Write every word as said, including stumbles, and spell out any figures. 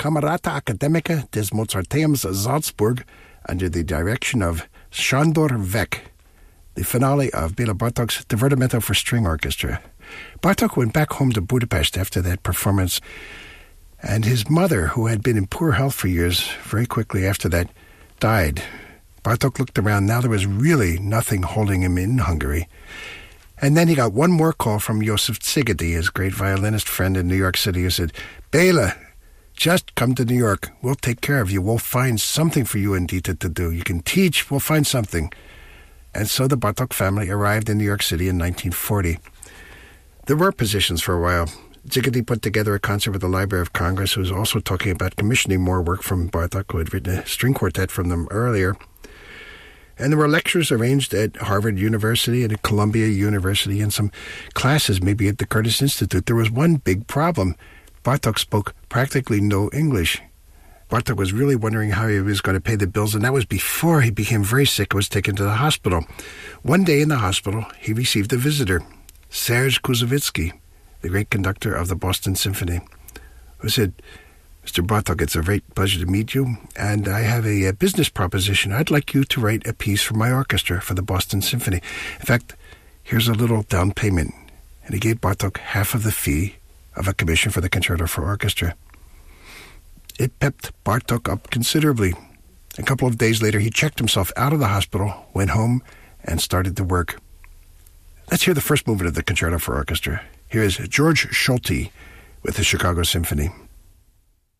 Camerata Academica des Mozarteums Salzburg under the direction of Sándor Vek, the finale of Béla Bartók's Divertimento for String Orchestra. Bartók went back home to Budapest after that performance, and his mother, who had been in poor health for years, very quickly after that, died. Bartók looked around. Now there was really nothing holding him in Hungary. And then he got one more call from Joseph Szigeti, his great violinist friend in New York City, who said, Béla, just come to New York. We'll take care of you. We'll find something for you and Dita to do. You can teach. We'll find something. And so the Bartók family arrived in New York City in nineteen forty. There were positions for a while. Szigeti put together a concert with the Library of Congress, who was also talking about commissioning more work from Bartók, who had written a string quartet from them earlier. And there were lectures arranged at Harvard University and at Columbia University and some classes maybe at the Curtis Institute. There was one big problem. Bartók spoke practically no English. Bartók was really wondering how he was going to pay the bills, and that was before he became very sick and was taken to the hospital. One day in the hospital, he received a visitor, Serge Koussevitzky, the great conductor of the Boston Symphony, who said, Mister Bartók, it's a great pleasure to meet you, and I have a, a business proposition. I'd like you to write a piece for my orchestra for the Boston Symphony. In fact, here's a little down payment. And he gave Bartók half of the fee of a commission for the Concerto for Orchestra. It pepped Bartók up considerably. A couple of days later, he checked himself out of the hospital, went home, and started to work. Let's hear the first movement of the Concerto for Orchestra. Here is George Solti with the Chicago Symphony.